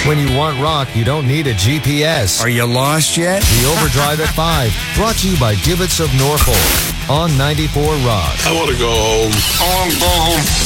When you want rock, you don't need a GPS. Are you lost yet? The Overdrive at 5, brought to you by Gibbets of Norfolk on 94 Rock. I want to go home. I want to go home.